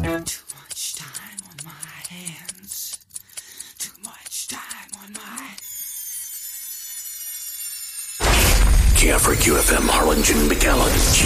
Too much time on my hands. Too much time on my... KFRQ FM Harlingen, McAllen,